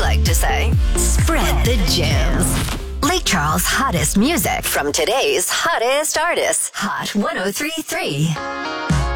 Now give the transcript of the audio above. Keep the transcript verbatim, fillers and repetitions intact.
like to say. Spread the jams. Lake Charles' hottest music from today's hottest artists. Hot ten thirty-three.